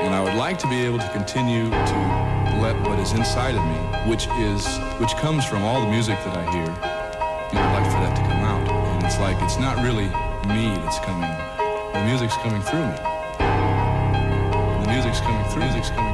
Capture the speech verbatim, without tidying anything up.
And I would like to be able to continue to let what is inside of me, which is, which comes from all the music that I hear, and I'd like for that to come out. And it's like, it's not really me that's coming, the music's coming through me. The music's coming through, music's coming